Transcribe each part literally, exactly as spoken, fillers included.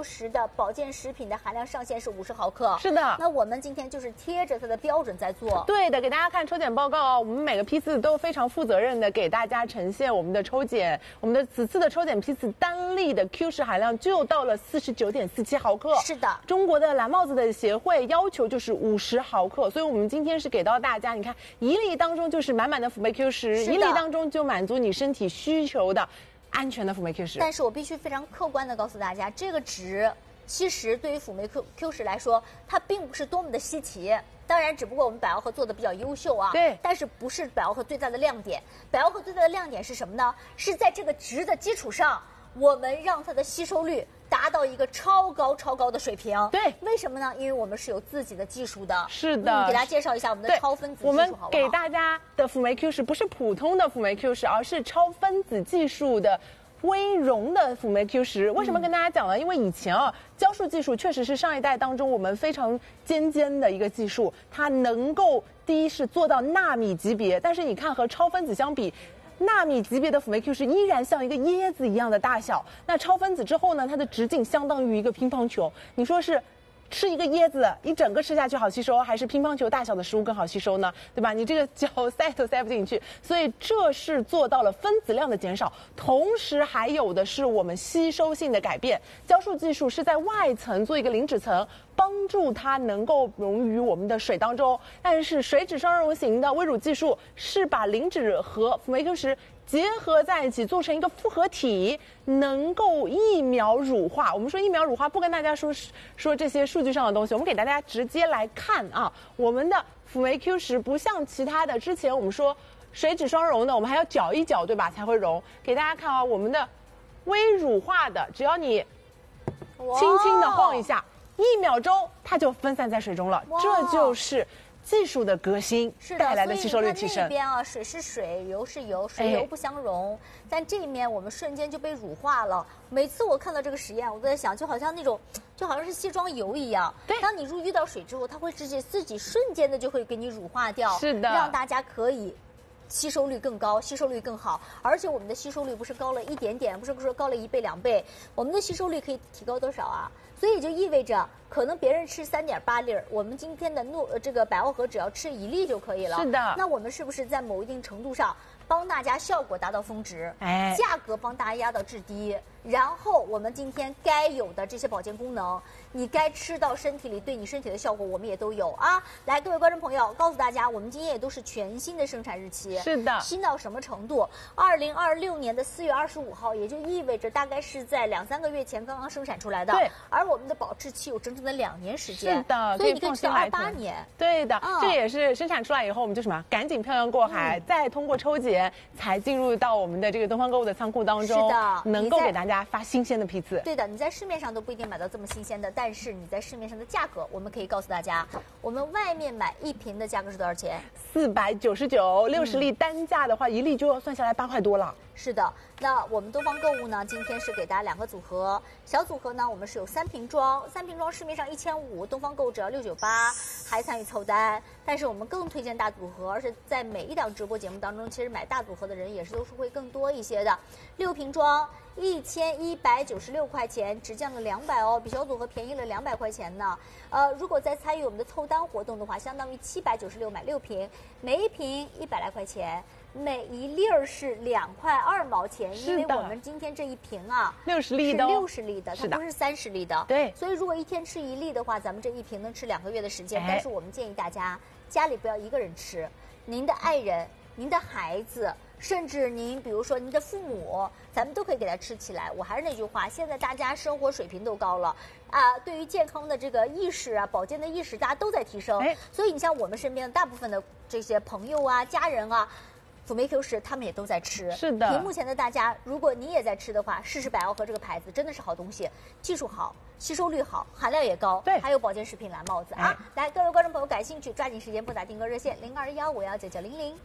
Q 十的保健食品的含量上限是五十毫克。 是的。 那我们今天就是贴着它的标准在做。 对的，给大家看抽检报告啊，我们每个批次都非常负责任的给大家呈现我们的抽检，我们的此次的抽检批次单粒的 Q 十含量就到了四十九点四七毫克。 是的， 中国的蓝帽子的协会要求就是五十毫克，所以我们今天是给到大家，你看一粒当中就是满满的辅酶 Q 十，一粒当中就满足你身体需求的安全的辅酶 Q 十。 但是我必须非常客观的告诉大家，这个值其实对于辅酶 Q Q 十来说，它并不是多么的稀奇。当然，只不过我们百奥盒做的比较优秀啊。 对。 但是不是百奥盒最大的亮点？百奥盒最大的亮点是什么呢？是在这个值的基础上，我们让它的吸收率达到一个超高超高的水平。 对。 为什么呢？因为我们是有自己的技术的。 是的。 嗯，给大家介绍一下我们的超分子技术， 我们好不好？ 给大家的辅酶 Q 十不是普通的辅酶 Q 十，而是超分子技术的微溶的辅酶 Q 十。为什么跟大家讲呢？因为以前啊，胶束技术确实是上一代当中我们非常尖尖的一个技术，它能够第一是做到纳米级别，但是你看和超分子相比，纳米级别的辅酶 Q 十依然像一个椰子一样的大小。那超分子之后呢，它的直径相当于一个乒乓球。你说是吃一个椰子一整个吃下去好吸收，还是乒乓球大小的食物更好吸收呢？对吧？你这个脚塞都塞不进去，所以这是做到了分子量的减少，同时还有的是我们吸收性的改变。胶束技术是在外层做一个磷脂层，帮助它能够溶于我们的水当中，但是水脂双溶型的微乳技术是把磷脂和辅酶 Q 十结合在一起，做成一个复合体，能够一秒乳化。我们说一秒乳化，不跟大家说说这些数据上的东西，我们给大家直接来看啊。我们的辅酶 Q 十不像其他的，之前我们说水脂双溶的，我们还要搅一搅，对吧，才会溶。给大家看啊，我们的微乳化的，只要你轻轻的晃一下，一秒钟它就分散在水中了。这就是技术的革新带来的吸收率提升。 那边啊，水是水，油是油，水油不相容。哎、但这一面我们瞬间就被乳化了。每次我看到这个实验，我都在想，就好像那种，就好像是卸妆油一样。 对。 当你入遇到水之后，它会直接自己瞬间的就会给你乳化掉。 是的。 让大家可以吸收率更高，吸收率更好。而且我们的吸收率不是高了一点点，不是说高了一倍两倍，我们的吸收率可以提高多少啊？所以就意味着，可能别人吃三点八粒，我们今天的诺这个百奥盒只要吃一粒就可以了。 是的。 那我们是不是在某一定程度上帮大家效果达到峰值？ 哎， 价格帮大家压到至低，然后我们今天该有的这些保健功能，你该吃到身体里对你身体的效果，我们也都有啊。来，各位观众朋友，告诉大家，我们今天也都是全新的生产日期。 是的。 新到什么程度？二零二六年的四月二十五号，也就意味着大概是在两三个月前刚刚生产出来的。 对。 而我们的保质期有整整的两年时间。 是的。 所以你可以吃到二八年。 对的、嗯。这也是生产出来以后，我们就什么，赶紧漂洋过海，嗯、再通过抽检，才进入到我们的这个东方购物的仓库当中。 是的。 能够给大家发新鲜的批次。 对的，你在市面上都不一定买到这么新鲜的，但是你在市面上的价格，我们可以告诉大家，我们外面买一瓶的价格是多少钱？ 四百九十九，六十粒单价的话，嗯、一粒就要算下来八块多了。 是的，那我们东方购物呢，今天是给大家两个组合，小组合呢，我们是有三瓶装，三瓶装市面上一千五，东方购物只要六九八，还参与凑单。但是我们更推荐大组合，而且在每一档直播节目当中，其实买大组合的人也是都是会更多一些的。六瓶装一千一百九十六块钱，只降了两百哦，比小组合便宜了两百块钱呢。呃，如果再参与我们的凑单活动的话，相当于七百九十六买六瓶，每一瓶一百来块钱。每一粒儿是两块二毛钱，因为我们今天这一瓶啊， 六十粒的， 是六十粒的，它不是三十粒的。 对， 所以如果一天吃一粒的话，咱们这一瓶能吃两个月的时间。哎、但是我们建议大家家里不要一个人吃，您的爱人、您的孩子，甚至您比如说您的父母，咱们都可以给他吃起来。我还是那句话，现在大家生活水平都高了啊，对于健康的这个意识啊、保健的意识，大家都在提升。哎、所以你像我们身边的大部分的这些朋友啊、家人啊。辅酶 Q 十他们也都在吃， 是的。 屏幕前的大家，如果你也在吃的话，试试百奥盒这个牌子，真的是好东西，技术好，吸收率好，含量也高， 对， 还有保健食品蓝帽子、哎、啊！来，各位观众朋友感兴趣，抓紧时间拨打订购热线零二幺五幺九九零零。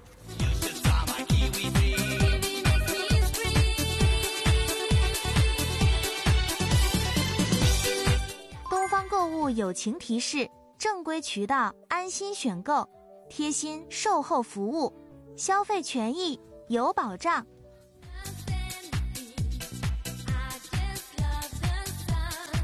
东方购物友情提示：正规渠道，安心选购。贴心售后服务，消费权益有保障。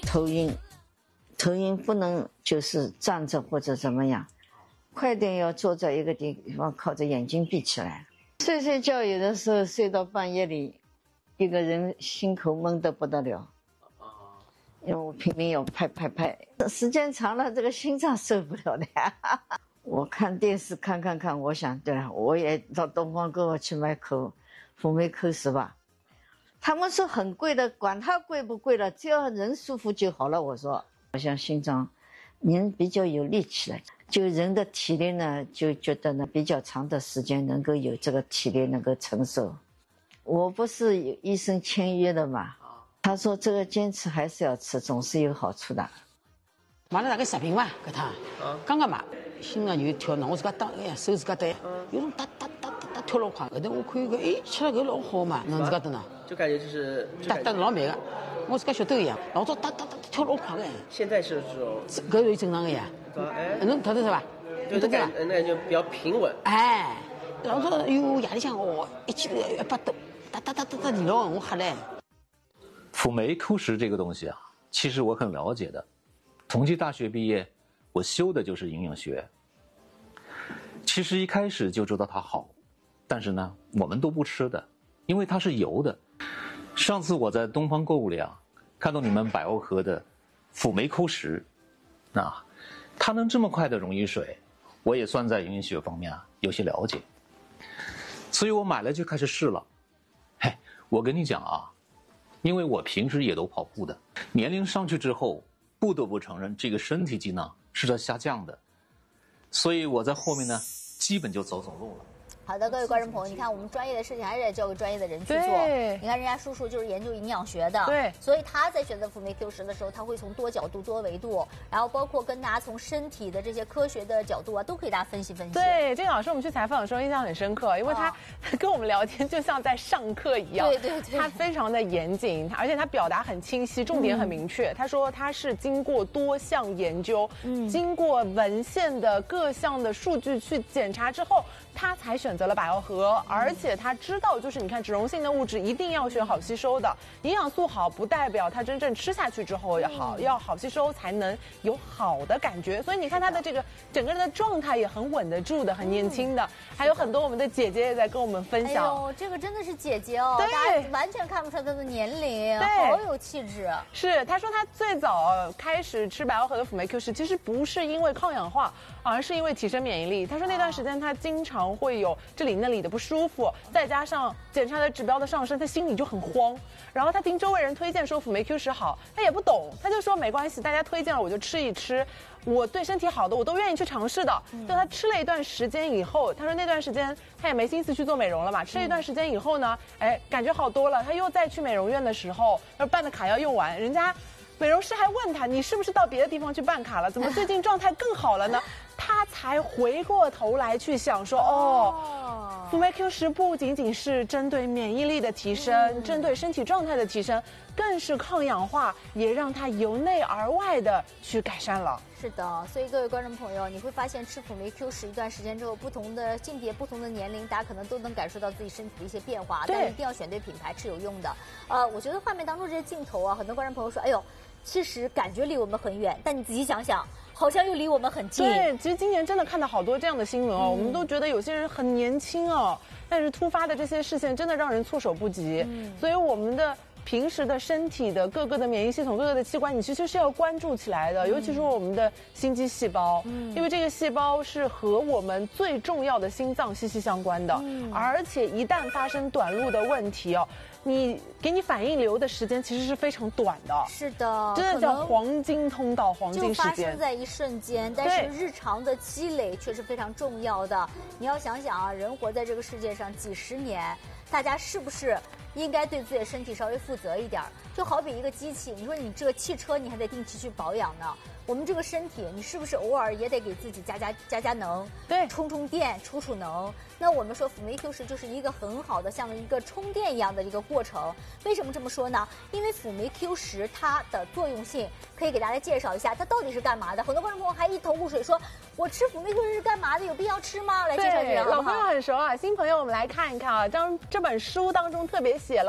头晕，头晕不能就是站着或者怎么样，快点要坐在一个地方，靠着眼睛闭起来。睡睡觉有的时候睡到半夜里，一个人心口闷得不得了，因为我拼命要拍拍拍，时间长了这个心脏受不了的呀。我看电视看看看，我想对了，我也到东方购物去买口辅酶 Q 十吧。他们说很贵的，管它贵不贵了，只要人舒服就好了。我说，好像心脏人比较有力气了，就人的体力呢，就觉得呢比较长的时间能够有这个体力能够承受。我不是有医生签约的嘛，他说这个坚持还是要吃，总是有好处的。 买了那个视频嘛，给他，刚刚买，心脏有跳，我自家打，哎呀，手自家打，有种哒哒哒哒哒跳老快。后头我看一个，哎，吃了搿老好嘛，侬自家等呢。 就感觉就是哒哒老慢个，我自家晓得一样，老早哒哒哒跳老快个。 现在是这种， 搿是正常个呀。 哎， 侬晓得是吧？ 就是感那就比较平稳。 哎，老早哟夜里向哦，一记头一百多，哒哒哒哒哒，你老我吓嘞。 辅酶 Q 十这个东西啊，其实我很了解的。同济大学毕业，我修的就是营养学。其实一开始就知道它好，但是呢，我们都不吃的，因为它是油的。上次我在东方购物里啊，看到你们百欧盒的辅酶 Q 十，啊，它能这么快的溶于水，我也算在营养学方面啊有些了解，所以我买了就开始试了。嘿，我跟你讲啊，因为我平时也都跑步的，年龄上去之后，不得不承认这个身体机能是在下降的，所以我在后面呢，基本就走走路了。 好的，各位观众朋友，你看我们专业的事情还是得交给专业的人去做。你看人家叔叔就是研究营养学的， 对， 所以他在选择辅酶 Q 十的时候，他会从多角度、多维度，然后包括跟大家从身体的这些科学的角度啊，都可以大家分析分析。 对，这个老师我们去采访的时候印象很深刻，因为他、哦、跟我们聊天就像在上课一样， 对对对， 他非常的严谨，而且他表达很清晰，重点很明确。嗯、他说他是经过多项研究，嗯，经过文献的各项的数据去检查之后，他才选择了百欧盒。而且他知道，就是你看脂溶性的物质一定要选好吸收的，营养素好不代表它真正吃下去之后也好，嗯、要好吸收才能有好的感觉。所以你看他的这个整个人的状态也很稳得住的，很年轻的。嗯、还有很多我们的姐姐也在跟我们分享。 哎呦，这个真的是姐姐哦， 对， 大家完全看不出来她的年龄，好有气质。 是，她说她最早开始吃百欧盒的辅酶 Q 十，其实不是因为抗氧化，而是因为提升免疫力。她说那段时间她经常会有这里那里的不舒服，再加上检查的指标的上升，他心里就很慌。然后他听周围人推荐说辅酶 Q 十好，他也不懂，他就说没关系，大家推荐了我就吃一吃，我对身体好的我都愿意去尝试的。嗯、就他吃了一段时间以后，他说那段时间他也没心思去做美容了嘛，吃了一段时间以后呢，哎，感觉好多了。他又再去美容院的时候，他说办的卡要用完，人家美容师还问他，你是不是到别的地方去办卡了？怎么最近状态更好了呢？他才回过头来去想说，哦，辅酶 Q 十不仅仅是针对免疫力的提升，嗯、针对身体状态的提升，更是抗氧化，也让它由内而外的去改善了。 是的，所以各位观众朋友，你会发现吃辅酶 Q 十一段时间之后，不同的性别、不同的年龄，大家可能都能感受到自己身体的一些变化，但是一定要选对品牌，是有用的。呃，我觉得画面当中这些镜头啊，很多观众朋友说，哎呦，其实感觉离我们很远，但你仔细想想，好像又离我们很近。 对，其实今年真的看到好多这样的新闻哦，嗯、我们都觉得有些人很年轻哦，但是突发的这些事件真的让人措手不及。嗯、所以我们的平时的身体的各个的免疫系统、各个的器官，你其实是要关注起来的，嗯、尤其是我们的心肌细胞，嗯、因为这个细胞是和我们最重要的心脏息息相关的，嗯、而且一旦发生短路的问题哦。你给你反应留的时间其实是非常短的， 是的， 真的叫黄金通道、黄金时间， 就发生在一瞬间。但是日常的积累却是非常重要的。你要想想啊，人活在这个世界上几十年，大家是不是应该对自己的身体稍微负责一点？就好比一个机器，你说你这个汽车你还得定期去保养呢。我们这个身体，你是不是偶尔也得给自己加加加加能， 对， 充充电、储储能？那我们说辅酶 Q 十就是一个很好的像一个充电一样的一个过程。为什么这么说呢？因为辅酶 Q 十它的作用性可以给大家介绍一下，它到底是干嘛的？很多观众朋友还一头雾水说，我吃辅酶 Q 十是干嘛的？有必要吃吗？来介绍介绍好不好？ 老朋友很熟啊，新朋友我们来看一看啊，这这本书当中特别写了。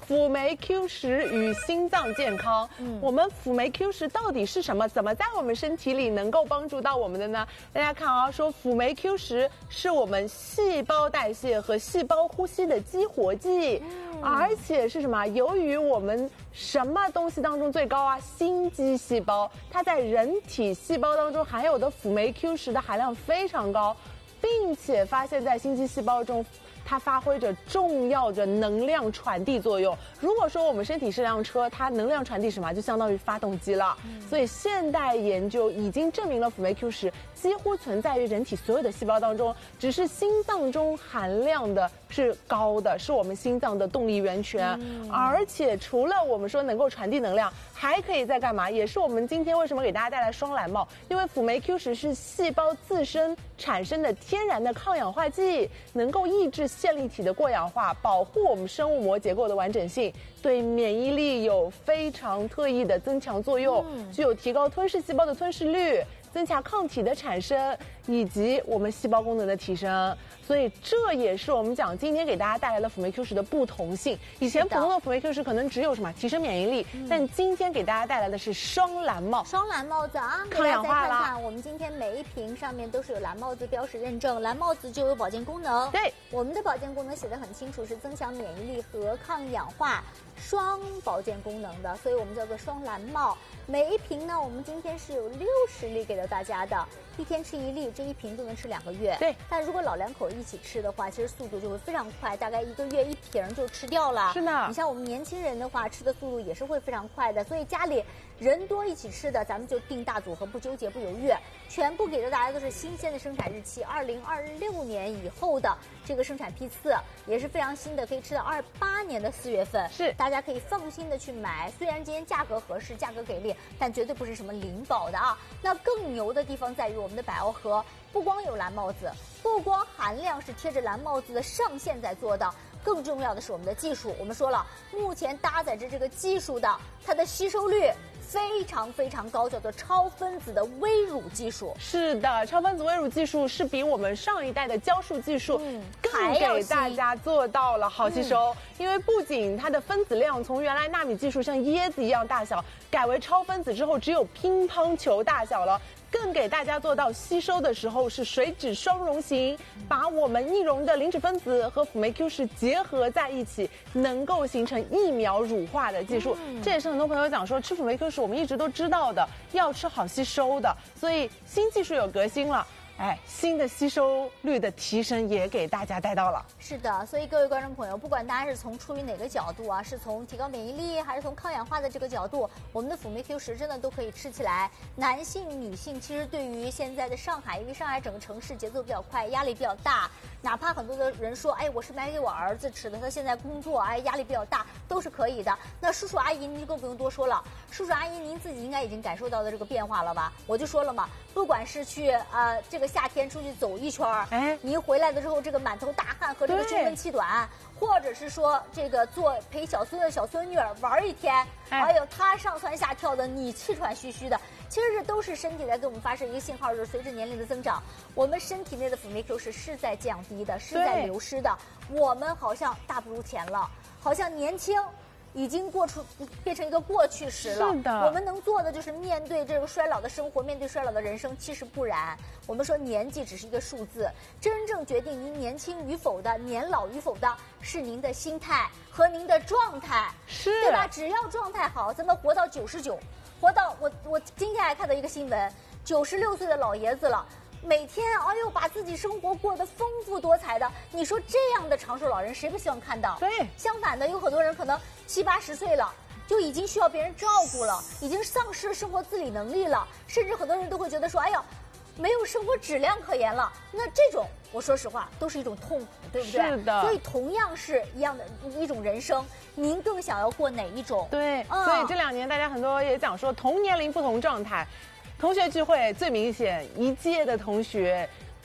辅酶 Q 十与心脏健康。嗯，我们辅酶 Q 十到底是什么？怎么在我们身体里能够帮助到我们的呢？大家看啊，说辅酶 Q 十是我们细胞代谢和细胞呼吸的激活剂，嗯、而且是什么？由于我们什么东西当中最高啊？心肌细胞，它在人体细胞当中含有的辅酶 Q 十的含量非常高，并且发现在心肌细胞中。它发挥着重要的能量传递作用。如果说我们身体是辆车，它能量传递什么，就相当于发动机了。嗯、所以现代研究已经证明了辅酶 Q 十几乎存在于人体所有的细胞当中，只是心脏中含量的是高的，是我们心脏的动力源泉。嗯、而且除了我们说能够传递能量，还可以在干嘛？也是我们今天为什么给大家带来双蓝帽？因为辅酶 Q 十是细胞自身产生的天然的抗氧化剂，能够抑制线粒体的过氧化，保护我们生物膜结构的完整性，对免疫力有非常特异的增强作用，嗯、具有提高吞噬细胞的吞噬率，增强抗体的产生，以及我们细胞功能的提升。所以这也是我们讲今天给大家带来了辅酶 Q 十的不同性。以前普通的辅酶 Q 十可能只有什么提升免疫力，嗯、但今天给大家带来的是双蓝帽， 双蓝帽子啊， 抗氧化了。 看看我们今天每一瓶上面都是有蓝帽子标识认证，蓝帽子就有保健功能。 对， 我们的保健功能写得很清楚，是增强免疫力和抗氧化双保健功能的，所以我们叫做双蓝帽。每一瓶呢，我们今天是有六十粒给到大家的，一天吃一粒，这一瓶都能吃两个月。 对， 但如果老两口一起吃的话，其实速度就会非常快，大概一个月一瓶就吃掉了。 是的， 你像我们年轻人的话，吃的速度也是会非常快的，所以家里人多一起吃的，咱们就定大组合，不纠结不犹豫，全部给到大家都是新鲜的生产日期，二零二六年以后的这个生产批次也是非常新的，可以吃到二八年的四月份。 是， 大家可以放心的去买，虽然今天价格合适，价格给力，但绝对不是什么零保的啊。那更牛的地方在于我们的百欧盒，不光有蓝帽子，不光含量是贴着蓝帽子的上限在做的，更重要的是我们的技术。我们说了，目前搭载着这个技术的，它的吸收率非常非常高，叫做超分子的微乳技术。 是的，超分子微乳技术是比我们上一代的胶束技术更给大家做到了好吸收。嗯、因为不仅它的分子量从原来纳米技术像椰子一样大小，改为超分子之后只有乒乓球大小了。更给大家做到吸收的时候是水脂双溶型，把我们易溶的磷脂分子和辅酶 Q 十结合在一起，能够形成一秒乳化的技术。嗯、这也是很多朋友讲说吃辅酶 Q 十我们一直都知道的，要吃好吸收的，所以新技术有革新了。哎，新的吸收率的提升也给大家带到了。 是的，所以各位观众朋友，不管大家是从出于哪个角度啊，是从提高免疫力，还是从抗氧化的这个角度，我们的辅酶 Q 十真的都可以吃起来。男性、女性，其实对于现在的上海，因为上海整个城市节奏比较快，压力比较大，哪怕很多的人说，哎，我是买给我儿子吃的，他现在工作，哎，压力比较大，都是可以的。那叔叔阿姨您就更不用多说了，叔叔阿姨您自己应该已经感受到的这个变化了吧？我就说了嘛，不管是去呃这个。夏天出去走一圈儿，哎，你回来的时候这个满头大汗和这个胸闷气短，或者是说这个做陪小孙子小孙女儿玩一天，哎，哎呦他上蹿下跳的，你气喘吁吁的，其实这都是身体在给我们发射一个信号，就是随着年龄的增长，我们身体内的辅酶 Q 十是在降低的，是在流失的，我们好像大不如前了，好像年轻。已经过出变成一个过去时了。 是的， 我们能做的就是面对这个衰老的生活，面对衰老的人生。其实不然，我们说年纪只是一个数字，真正决定您年轻与否的、年老与否的，是您的心态和您的状态， 是， 对吧？只要状态好，咱们活到九十九，活到我我今天还看到一个新闻，九十六岁的老爷子了。每天哎呦，把自己生活过得丰富多彩的，你说这样的长寿老人谁不希望看到？ 对， 相反的，有很多人可能七八十岁了，就已经需要别人照顾了，已经丧失了生活自理能力了，甚至很多人都会觉得说，哎呀，没有生活质量可言了。那这种，我说实话，都是一种痛苦，对不对？ 是的。 所以同样是一样的一种人生，您更想要过哪一种？ 对，嗯、所以这两年大家很多也讲说，同年龄不同状态。同学聚会最明显，一届的同学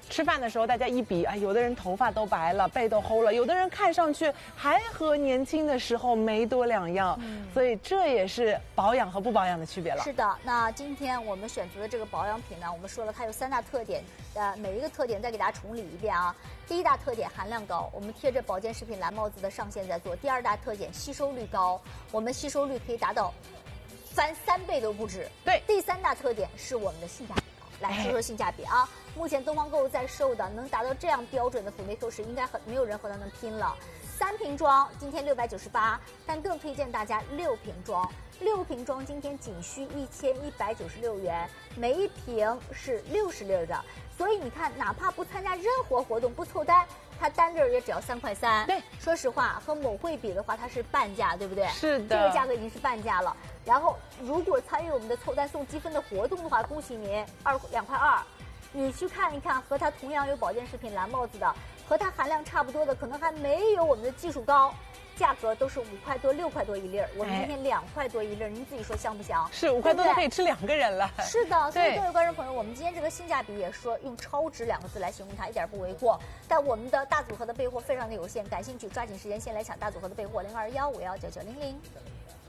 吃饭的时候大家一比，哎，有的人头发都白了，背都齁了，有的人看上去还和年轻的时候没多两样。嗯，所以这也是保养和不保养的区别了。 是的，那今天我们选择的这个保养品呢，我们说了它有三大特点，呃，每一个特点再给大家重理一遍啊。第一大特点含量高，我们贴着保健食品蓝帽子的上线在做。第二大特点吸收率高，我们吸收率可以达到翻三倍都不止。 对， 第三大特点是我们的性价比高。来说说性价比啊，目前东方购物在售的能达到这样标准的辅酶 Q 十，应该很没有人和它能拼了。三瓶装今天六百九十八，但更推荐大家六瓶装。六瓶装今天仅需一千一百九十六元，每一瓶是六十粒的，所以你看，哪怕不参加任何活动，不凑单，它单粒也只要三块三。 对， 说实话，和某会比的话，它是半价，对不对？ 是的， 这个价格已经是半价了。然后，如果参与我们的凑单送积分的活动的话，恭喜您，二两块二。你去看一看，和它同样有保健食品蓝帽子的，和它含量差不多的，可能还没有我们的技术高。价格都是五块多、六块多一粒儿，我们今天两块多一粒儿，您自己说香不香？ 是五块多就可以吃两个人了。 是的，所以各位观众朋友，我们今天这个性价比也说用超值两个字来形容它，一点不为过。但我们的大组合的备货非常的有限，感兴趣抓紧时间先来抢大组合的备货，零二幺五幺九九零零。